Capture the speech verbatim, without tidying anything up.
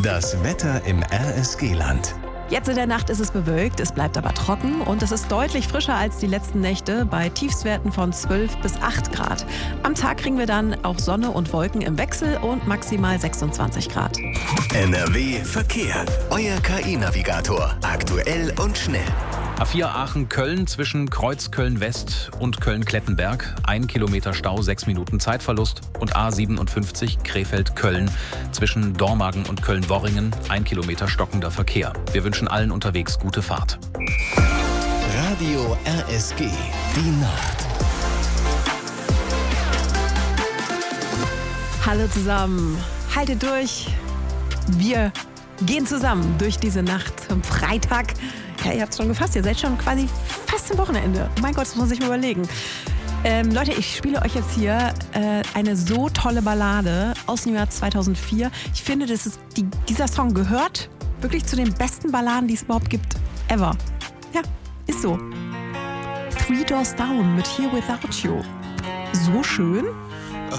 Das Wetter im R S G-Land. Jetzt in der Nacht ist es bewölkt, es bleibt aber trocken und es ist deutlich frischer als die letzten Nächte bei Tiefstwerten von zwölf bis acht Grad. Am Tag kriegen wir dann auch Sonne und Wolken im Wechsel und maximal sechsundzwanzig Grad. N R W Verkehr. Euer K I-Navigator. Aktuell und schnell. A vier Aachen-Köln zwischen Kreuz Köln-West und Köln-Klettenberg. Ein Kilometer Stau, sechs Minuten Zeitverlust. Und A siebenundfünfzig Krefeld-Köln zwischen Dormagen und Köln-Worringen. Ein Kilometer stockender Verkehr. Wir wünschen allen unterwegs gute Fahrt. Radio R S G. Die Nacht. Hallo zusammen, haltet durch. Wir gehen zusammen durch diese Nacht am Freitag. Ja, ihr habt es schon gefasst, ihr seid schon quasi fast im Wochenende. Oh mein Gott, das muss ich mir überlegen. Ähm, Leute, ich spiele euch jetzt hier äh, eine so tolle Ballade aus dem Jahr zweitausendvier. Ich finde, das ist die, dieser Song gehört wirklich zu den besten Balladen, die es überhaupt gibt. Ever. Ja, ist so. Three Doors Down mit Here Without You. So schön.